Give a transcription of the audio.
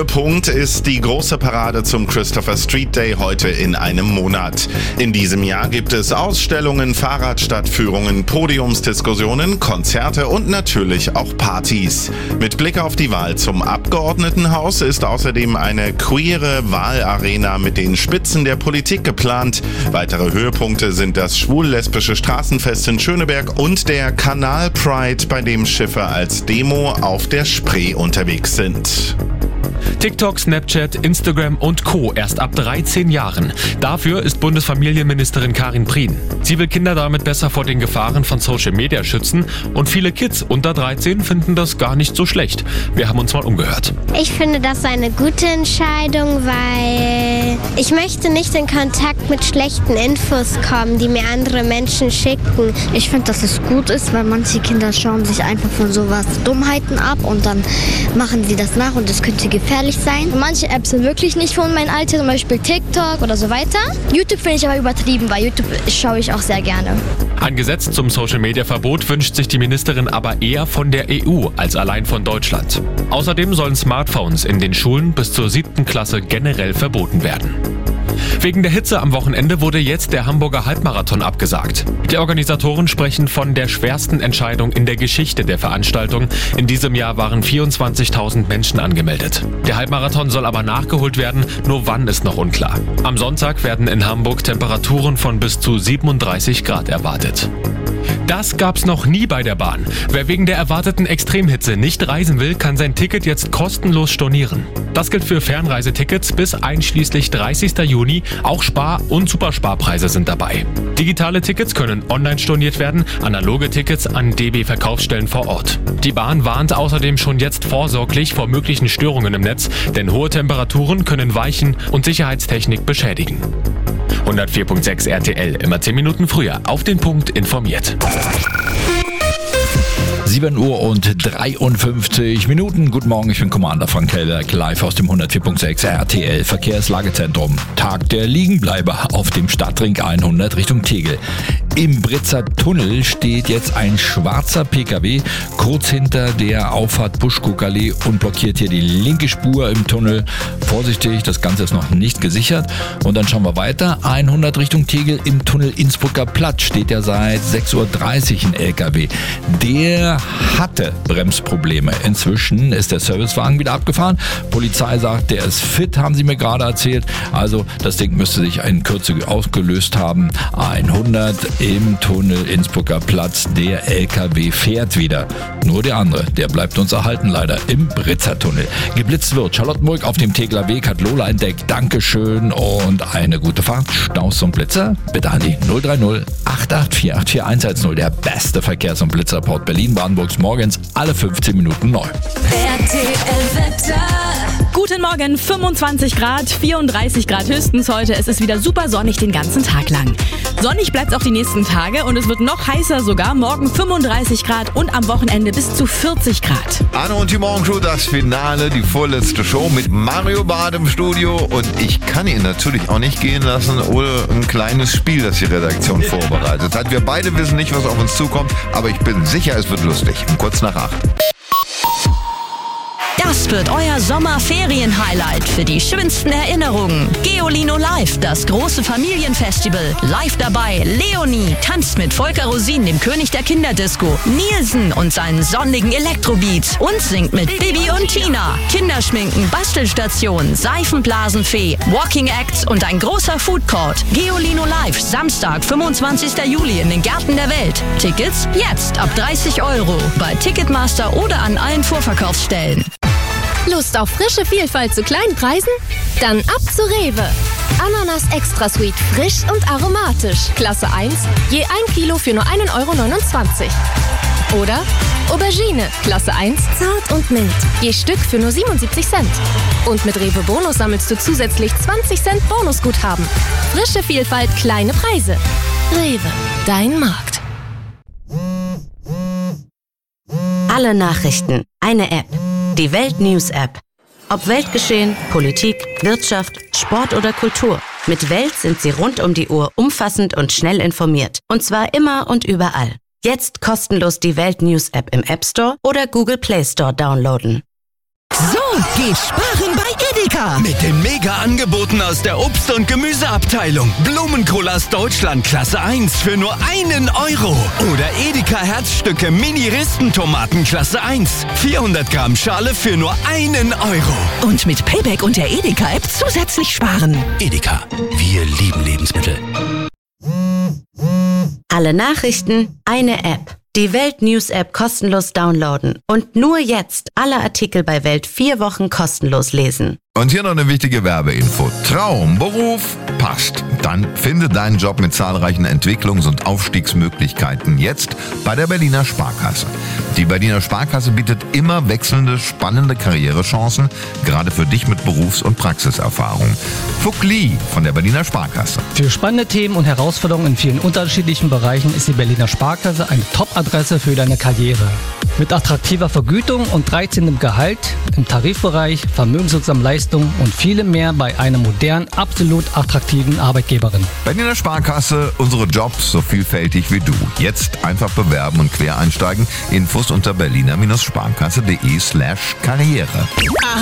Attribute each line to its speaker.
Speaker 1: Höhepunkt ist die große Parade zum Christopher Street Day heute in einem Monat. In diesem Jahr gibt es Ausstellungen, Fahrradstadtführungen, Podiumsdiskussionen, Konzerte und natürlich auch Partys. Mit Blick auf die Wahl zum Abgeordnetenhaus ist außerdem eine queere Wahlarena mit den Spitzen der Politik geplant. Weitere Höhepunkte sind das schwul-lesbische Straßenfest in Schöneberg und der Kanal Pride, bei dem Schiffe als Demo auf der Spree unterwegs sind.
Speaker 2: TikTok, Snapchat, Instagram und Co. erst ab 13 Jahren. Dafür ist Bundesfamilienministerin Karin Prien. Sie will Kinder damit besser vor den Gefahren von Social Media schützen und viele Kids unter 13 finden das gar nicht so schlecht. Wir haben uns mal umgehört.
Speaker 3: Ich finde das eine gute Entscheidung, weil ich möchte nicht in Kontakt mit schlechten Infos kommen, die mir andere Menschen schicken.
Speaker 4: Ich finde, dass es gut ist, weil manche Kinder schauen sich einfach von sowas Dummheiten ab und dann machen sie das nach und das könnte gefährlich sein.
Speaker 5: Manche Apps sind wirklich nicht von meinem Alter, zum Beispiel TikTok oder so weiter. YouTube finde ich aber übertrieben, weil YouTube schaue ich auch sehr gerne.
Speaker 2: Ein Gesetz zum Social-Media-Verbot wünscht sich die Ministerin aber eher von der EU als allein von Deutschland. Außerdem sollen Smartphones in den Schulen bis zur 7. Klasse generell verboten werden. Wegen der Hitze am Wochenende wurde jetzt der Hamburger Halbmarathon abgesagt. Die Organisatoren sprechen von der schwersten Entscheidung in der Geschichte der Veranstaltung. In diesem Jahr waren 24.000 Menschen angemeldet. Der Halbmarathon soll aber nachgeholt werden, nur wann ist noch unklar. Am Sonntag werden in Hamburg Temperaturen von bis zu 37 Grad erwartet. Das gab's noch nie bei der Bahn. Wer wegen der erwarteten Extremhitze nicht reisen will, kann sein Ticket jetzt kostenlos stornieren. Das gilt für Fernreisetickets bis einschließlich 30. Juni. Auch Spar- und Supersparpreise sind dabei. Digitale Tickets können online storniert werden, analoge Tickets an DB-Verkaufsstellen vor Ort. Die Bahn warnt außerdem schon jetzt vorsorglich vor möglichen Störungen im Netz, denn hohe Temperaturen können Weichen und Sicherheitstechnik beschädigen. 104.6 RTL, immer 10 Minuten früher, auf den Punkt informiert.
Speaker 6: 7 Uhr und 53 Minuten. Guten Morgen, ich bin Commander Frank Kellberg, live aus dem 104.6 RTL Verkehrslagezentrum. Tag der Liegenbleiber auf dem Stadtring 100 Richtung Tegel. Im Britzer Tunnel steht jetzt ein schwarzer PKW kurz hinter der Auffahrt Buschkuckallee und blockiert hier die linke Spur im Tunnel. Vorsichtig, das Ganze ist noch nicht gesichert. Und dann schauen wir weiter. 100 Richtung Tegel im Tunnel Innsbrucker Platz steht ja seit 6.30 Uhr ein LKW. Der hatte Bremsprobleme. Inzwischen ist der Servicewagen wieder abgefahren. Polizei sagt, der ist fit, haben sie mir gerade erzählt. Also das Ding müsste sich in Kürze ausgelöst haben. 100 im Tunnel Innsbrucker Platz. Der LKW fährt wieder. Nur der andere, der bleibt uns erhalten leider im Britzer Tunnel. Geblitzt wird. Charlottenburg auf dem Tegler Weg hat Lola entdeckt. Dankeschön und eine gute Fahrt. Staus und Blitzer bitte an die 030 884 84110. Der beste Verkehrs- und Blitzerport Berlin-Brandenburgs morgens alle 15 Minuten neu.
Speaker 7: RTL-Wetter. Guten Morgen, 25 Grad, 34 Grad höchstens heute. Es ist wieder super sonnig den ganzen Tag lang. Sonnig bleibt es auch die nächsten Tage und es wird noch heißer sogar. Morgen 35 Grad und am Wochenende bis zu 40 Grad.
Speaker 8: Anne und die Morgenshow, das Finale, die vorletzte Show mit Mario Barth im Studio. Und ich kann ihn natürlich auch nicht gehen lassen ohne ein kleines Spiel, das die Redaktion vorbereitet hat. Wir beide wissen nicht, was auf uns zukommt, aber ich bin sicher, es wird lustig. Um kurz nach 8.
Speaker 9: Das wird euer Sommerferien-Highlight für die schönsten Erinnerungen. Geolino Live, das große Familienfestival. Live dabei Leonie, tanzt mit Volker Rosin, dem König der Kinderdisco. Nielsen und seinen sonnigen Elektrobeats. Und singt mit Bibi und Tina. Kinderschminken, Bastelstation, Seifenblasenfee, Walking Acts und ein großer Food Court. Geolino Live, Samstag, 25. Juli in den Gärten der Welt. Tickets jetzt ab 30 € bei Ticketmaster oder an allen Vorverkaufsstellen.
Speaker 10: Lust auf frische Vielfalt zu kleinen Preisen? Dann ab zu Rewe. Ananas Extra Sweet, frisch und aromatisch. Klasse 1, je 1 Kilo für nur 1,29 €. Oder Aubergine, Klasse 1, zart und mild, je Stück für nur 77 Cent. Und mit Rewe Bonus sammelst du zusätzlich 20 Cent Bonusguthaben. Frische Vielfalt, kleine Preise. Rewe, dein Markt.
Speaker 11: Alle Nachrichten, eine App. Die Welt News App. Ob Weltgeschehen, Politik, Wirtschaft, Sport oder Kultur. Mit Welt sind Sie rund um die Uhr umfassend und schnell informiert. Und zwar immer und überall. Jetzt kostenlos die Welt News App im App Store oder Google Play Store downloaden.
Speaker 12: So geht Sparen bei Edeka.
Speaker 13: Mit den Mega-Angeboten aus der Obst- und Gemüseabteilung. Blumenkohl aus Deutschland Klasse 1 für nur 1 Euro. Oder Edeka Herzstücke Mini-Ristentomaten Klasse 1. 400 Gramm Schale für nur 1 Euro.
Speaker 12: Und mit Payback und der Edeka-App zusätzlich sparen.
Speaker 13: Edeka, wir lieben Lebensmittel.
Speaker 11: Alle Nachrichten, eine App. Die Welt News App kostenlos downloaden. Und nur jetzt alle Artikel bei Welt 4 Wochen kostenlos lesen.
Speaker 8: Und hier noch eine wichtige Werbeinfo. Traum, Beruf, passt. Dann finde deinen Job mit zahlreichen Entwicklungs- und Aufstiegsmöglichkeiten jetzt bei der Berliner Sparkasse. Die Berliner Sparkasse bietet immer wechselnde, spannende Karrierechancen, gerade für dich mit Berufs- und Praxiserfahrung. Fugli von der Berliner Sparkasse.
Speaker 14: Für spannende Themen und Herausforderungen in vielen unterschiedlichen Bereichen ist die Berliner Sparkasse eine Top-Adresse für deine Karriere. Mit attraktiver Vergütung und 13. Gehalt im Tarifbereich, vermögenswirksamen Leistungen und vielem mehr bei einer modernen, absolut attraktiven Arbeitgeberin.
Speaker 8: Berliner Sparkasse, unsere Jobs so vielfältig wie du. Jetzt einfach bewerben und quer einsteigen. Infos unter berliner-sparkasse.de/Karriere.